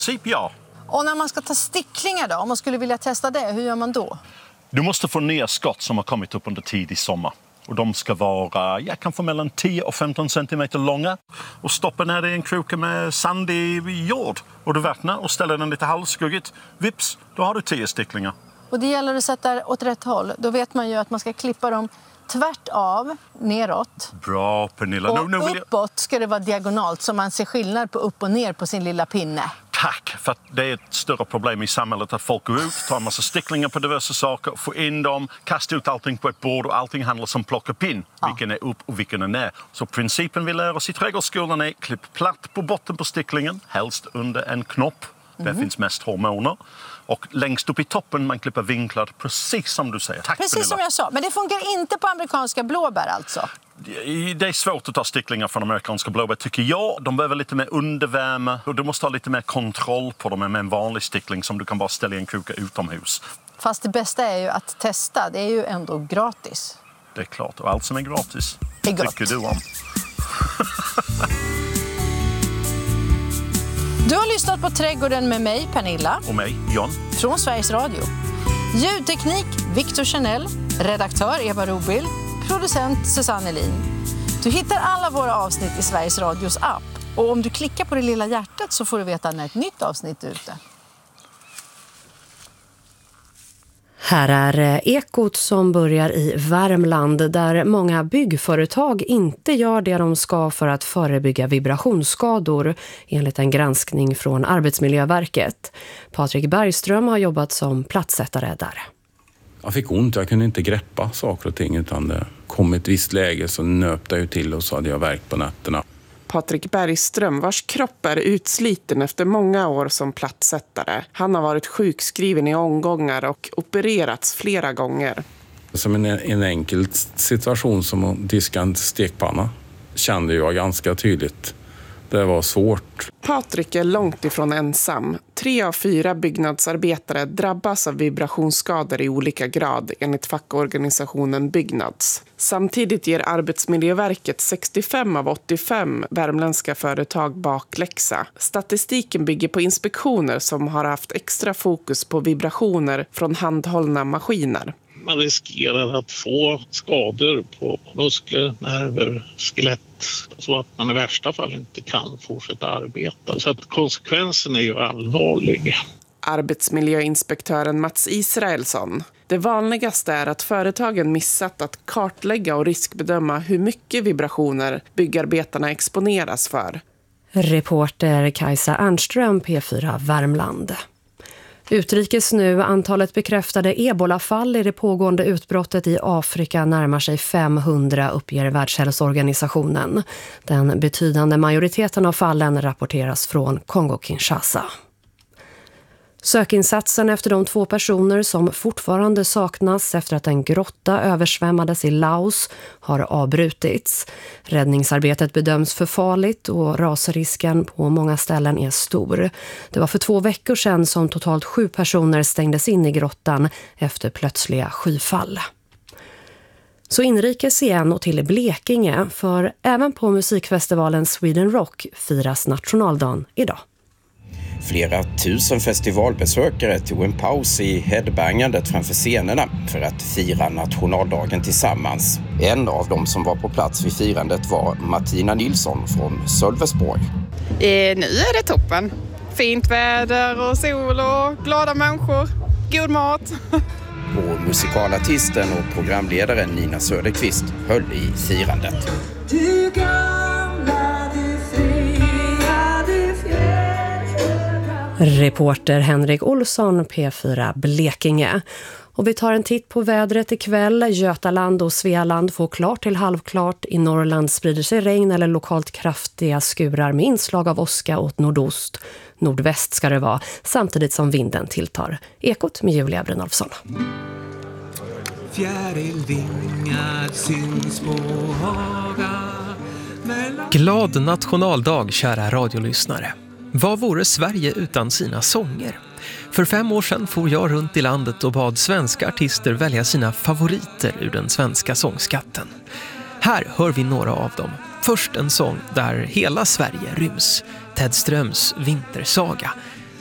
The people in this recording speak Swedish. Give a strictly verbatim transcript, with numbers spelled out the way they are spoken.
Typ ja. Och när man ska ta sticklingar då, om man skulle vilja testa det, hur gör man då? Du måste få nya skott som har kommit upp under tidig sommar. Och de ska vara, ja, kanske mellan tio och femton centimeter långa. Och stoppa ner det i en kruka med sandig jord. Och du vattnar och ställer den lite halvskuggigt. Vips, då har du tio sticklingar. Och det gäller att sätta åt rätt håll. Då vet man ju att man ska klippa dem tvärt av, neråt. Bra, Pernilla. Och nu, nu vill jag... uppåt ska det vara diagonalt så man ser skillnad på upp och ner på sin lilla pinne. Tack, för att det är ett större problem i samhället att folk går ut, tar en massa sticklingar på diverse saker, får in dem, kastar ut allting på ett bord och allting handlar om plocka pin. Ja. Vilken är upp och vilken är ner. Så principen vi lär oss i trädgårdsskolan är klipp platt på botten på sticklingen, helst under en knopp. Mm. Där finns mest hormoner. Och längst upp i toppen man klipper vinklar, precis som du säger. Tack, precis Pernilla. Som jag sa, men det funkar inte på amerikanska blåbär alltså? Det är svårt att ta sticklingar från amerikanska blåbär tycker jag. De behöver lite mer undervärme och du måste ha lite mer kontroll på dem med en vanlig stickling som du kan bara ställa i en kruka utomhus. Fast det bästa är ju att testa, det är ju ändå gratis. Det är klart, och allt som är gratis är gott. Tycker du om. Du har lyssnat på Trädgården med mig, Pernilla. Och mig, John. Från Sveriges Radio. Ljudteknik, Victor Chanel. Redaktör, Eva Robil. Producent, Susanne Elin. Du hittar alla våra avsnitt i Sveriges Radios app. Och om du klickar på det lilla hjärtat så får du veta när ett nytt avsnitt är ute. Här är Ekot som börjar i Värmland där många byggföretag inte gör det de ska för att förebygga vibrationsskador enligt en granskning från Arbetsmiljöverket. Patrik Bergström har jobbat som platssättare där. Jag fick ont, jag kunde inte greppa saker och ting utan det kom ett visst läge så nöpte jag till och så hade jag värk på nätterna. Patrik Bergström, vars kropp är utsliten efter många år som platssättare. Han har varit sjukskriven i omgångar och opererats flera gånger. Som en, en enkel situation som att diska en stekpanna kände jag ganska tydligt. Det var svårt. Patrik är långt ifrån ensam. Tre av fyra byggnadsarbetare drabbas av vibrationsskador i olika grad enligt fackorganisationen Byggnads. Samtidigt ger Arbetsmiljöverket sextiofem av åttiofem värmländska företag bakläxa. Statistiken bygger på inspektioner som har haft extra fokus på vibrationer från handhållna maskiner. Man riskerar att få skador på muskler, nerver, skelett så att man i värsta fall inte kan fortsätta arbeta. Så att konsekvensen är ju allvarlig. Arbetsmiljöinspektören Mats Israelsson. Det vanligaste är att företagen missat att kartlägga och riskbedöma hur mycket vibrationer byggarbetarna exponeras för. Reporter Kajsa Ernström, P fyra Värmland. Utrikes nu, antalet bekräftade ebolafall i det pågående utbrottet i Afrika närmar sig femhundra, uppger Världshälsoorganisationen. Den betydande majoriteten av fallen rapporteras från Kongo-Kinshasa. Sökinsatsen efter de två personer som fortfarande saknas efter att en grotta översvämmades i Laos har avbrutits. Räddningsarbetet bedöms för farligt och rasrisken på många ställen är stor. Det var för två veckor sedan som totalt sju personer stängdes in i grottan efter plötsliga skyfall. Så inrikes igen och till Blekinge, för även på musikfestivalen Sweden Rock firas nationaldagen idag. Flera tusen festivalbesökare tog en paus i headbangandet framför scenerna för att fira nationaldagen tillsammans. En av dem som var på plats vid firandet var Martina Nilsson från Sölvesborg. Eh, nu är det toppen. Fint väder och sol och glada människor. God mat. Och musikalartisten och programledaren Nina Söderqvist höll i firandet. Reporter Henrik Olsson, P fyra Blekinge. Och vi tar en titt på vädret ikväll. Götaland och Svealand får klart till halvklart. I Norrland sprider sig regn eller lokalt kraftiga skurar med inslag av åska åt nordost. Nordväst ska det vara, samtidigt som vinden tilltar. Ekot med Julia Brynolfsson. Fjärilvingar syns på haga. Glad nationaldag, kära radiolyssnare. Vad vore Sverige utan sina sånger? För fem år sedan for jag runt i landet och bad svenska artister välja sina favoriter ur den svenska sångskatten. Här hör vi några av dem. Först en sång där hela Sverige ryms. Ted Ströms Vintersaga.